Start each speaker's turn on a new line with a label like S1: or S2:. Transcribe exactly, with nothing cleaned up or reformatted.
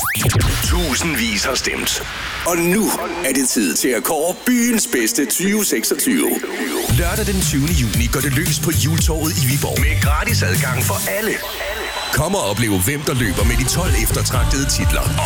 S1: Tusindvis har stemt. Og nu er det tid til at kåre byens bedste tyve seksogtyve. Lørdag den tyvende juni går det løs på Hjultorvet i Viborg. Med gratis adgang for alle. Kom og opleve, hvem der løber med de tolv eftertragtede titler.